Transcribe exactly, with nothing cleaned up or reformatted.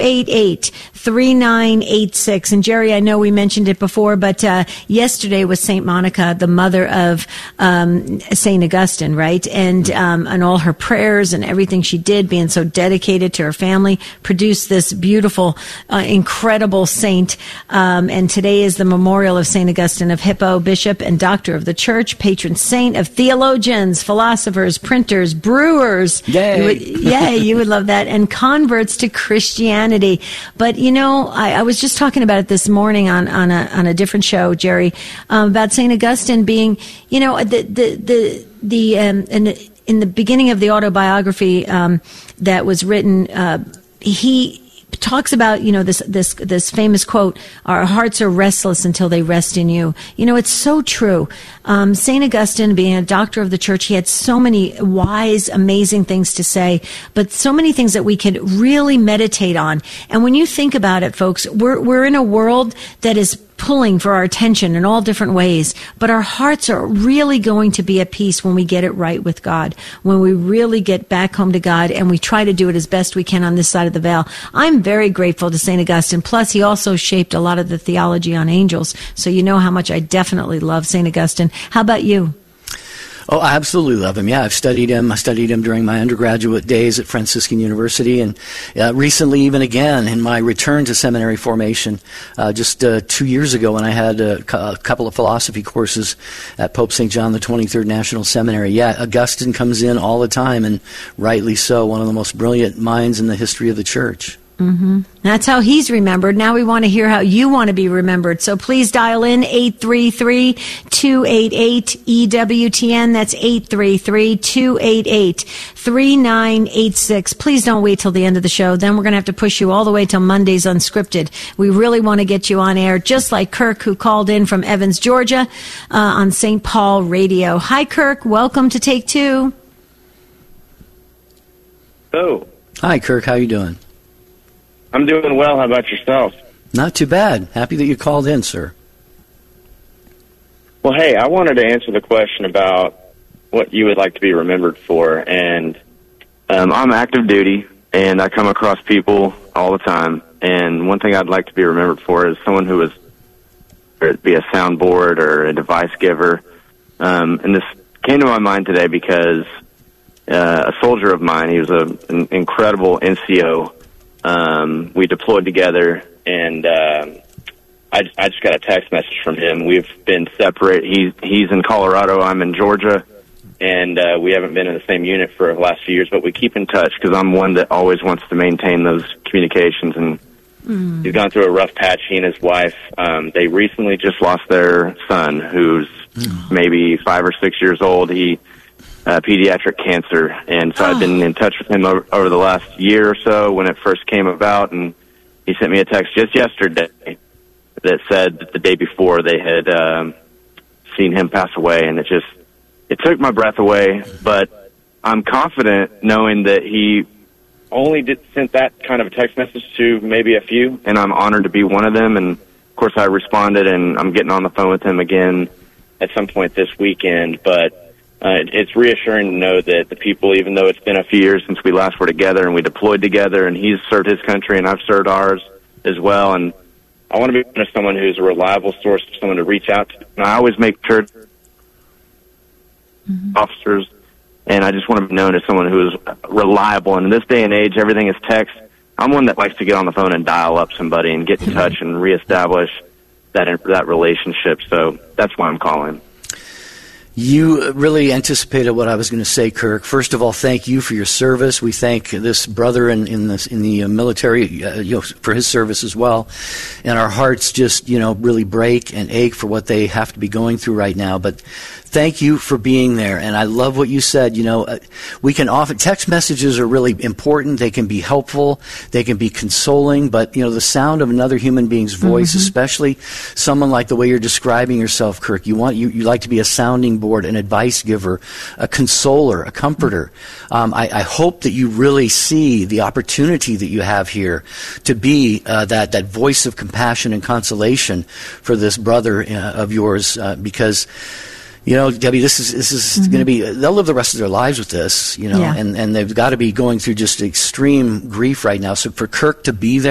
eight eight, three nine eight six. And Jerry, I know we mentioned it before, but uh, yesterday was Saint Monica, the mother of um, Saint Augustine, right? And um, and all her prayers and everything she did, being so dedicated to her family, produced this beautiful, uh, incredible saint. Um, and today is the memorial of Saint Augustine of Hippo, bishop and doctor of the church, patron saint of theologians, philosophers, printers, brewers. Yay! You would, yay, you would love that. And converts to Christianity. But, you know, I, I was just talking about it this morning on, on, a, on a different show, Jerry, um, about Saint Augustine being, you know, the, the, the, the, um, in, in the beginning of the autobiography, um, that was written, uh, he, talks about, you know, this, this, this famous quote, our hearts are restless until they rest in you. You know, it's so true. Um, Saint Augustine, being a doctor of the church, he had so many wise, amazing things to say, but so many things that we could really meditate on. And when you think about it, folks, we're, we're in a world that is pulling for our attention in all different ways, but our hearts are really going to be at peace when we get it right with God, when we really get back home to God and we try to do it as best we can on this side of the veil. I'm very grateful to Saint Augustine. Plus, he also shaped a lot of the theology on angels, so you know how much I definitely love Saint Augustine. How about you? Oh, I absolutely love him. Yeah, I've studied him. I studied him during my undergraduate days at Franciscan University, and uh, recently even again in my return to seminary formation uh, just uh, two years ago when I had a, a couple of philosophy courses at Pope Saint John the twenty-third National Seminary. Yeah, Augustine comes in all the time, and rightly so, one of the most brilliant minds in the history of the Church. Mm-hmm. That's how he's remembered. Now we want to hear how you want to be remembered. So please dial in eight three three, two eight eight, E W T N. That's eight three three, two eight eight, three nine eight six. Please don't wait till the end of the show. Then we're going to have to push you all the way till Monday's Unscripted. We really want to get you on air, just like Kirk, who called in from Evans, Georgia, uh, on Saint Paul Radio. Hi, Kirk. Welcome to Take Two. Oh. Hi, Kirk. How you doing? I'm doing well. How about yourself? Not too bad. Happy that you called in, sir. Well, hey, I wanted to answer the question about what you would like to be remembered for. And um, I'm active duty, and I come across people all the time. And one thing I'd like to be remembered for is someone who was, whether it be a soundboard or a device giver. Um, and this came to my mind today because uh, a soldier of mine, he was a, an incredible N C O. Um, we deployed together, and uh, I, I just got a text message from him. We've been separate. He's he's in Colorado. I'm in Georgia, and uh, we haven't been in the same unit for the last few years, but we keep in touch because I'm one that always wants to maintain those communications. And mm. he's gone through a rough patch. He and his wife, um, they recently just lost their son, who's mm. maybe five or six years old. He Uh, pediatric cancer, and so oh. I've been in touch with him over, over the last year or so when it first came about, and he sent me a text just yesterday that said that the day before they had um, seen him pass away, and it just, it took my breath away, but I'm confident knowing that he only did, sent that kind of a text message to maybe a few, and I'm honored to be one of them, and of course I responded, and I'm getting on the phone with him again at some point this weekend, but Uh, it's reassuring to know that the people, even though it's been a few years since we last were together and we deployed together, and he's served his country and I've served ours as well, and I want to be someone who's a reliable source, someone to reach out to. And I always make sure mm-hmm. officers, and I just want to be known as someone who is reliable. And in this day and age, everything is text. I'm one that likes to get on the phone and dial up somebody and get in mm-hmm. touch and reestablish that that relationship. So that's why I'm calling. You really anticipated what I was going to say, Kirk. First of all, thank you for your service. We thank this brother in, in, this, in the military uh, you know, for his service as well. And our hearts just, you know, really break and ache for what they have to be going through right now. But thank you for being there. And I love what you said. You know, uh, we can often, text messages are really important. They can be helpful. They can be consoling. But, you know, the sound of another human being's voice, mm-hmm. especially someone like the way you're describing yourself, Kirk, you want, you, you like to be a sounding board, an advice giver, a consoler, a comforter. Um, I, I hope that you really see the opportunity that you have here to be uh, that, that voice of compassion and consolation for this brother uh, of yours, uh, because you know, Debbie, this is this is mm-hmm. going to be, they'll live the rest of their lives with this, you know, yeah. and, and they've got to be going through just extreme grief right now. So for Kirk to be there,